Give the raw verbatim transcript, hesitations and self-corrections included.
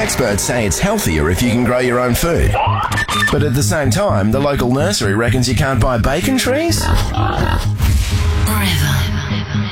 Experts say it's healthier if you can grow your own food. But at the same time, the local nursery reckons you can't buy bacon trees? Forever.